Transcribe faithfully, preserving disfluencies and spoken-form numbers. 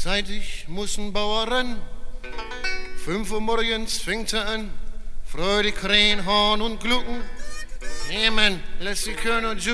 Zeitig muss ein Bauer ran, fünf Uhr morgens fängt er an, freudig krähen, Horn und Glucken. Jemand, lass die Körner